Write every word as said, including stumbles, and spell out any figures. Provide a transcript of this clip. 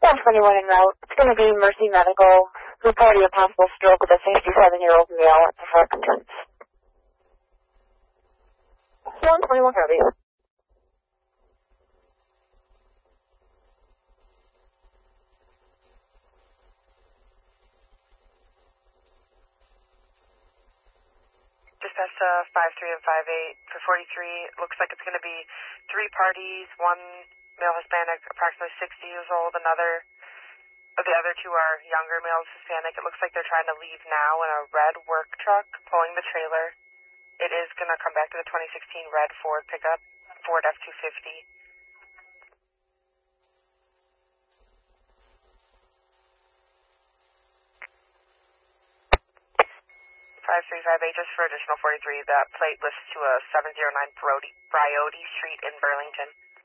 one twenty-one en route. It's going to be Mercy Medical. Reporting a possible stroke with a sixty-seven-year-old male at the front entrance. one twenty-one, copy. Dispatch uh, five three and five eight for forty-three. Looks like it's going to be three parties, one male Hispanic, approximately sixty years old, another, the other two are younger males Hispanic. It looks like they're trying to leave now in a red work truck pulling the trailer. It is going to come back to the twenty sixteen red Ford pickup, Ford F two fifty. five three five eight, just for additional forty-three, that plate lists to a seven oh nine Brody, Briote Street in Burlington.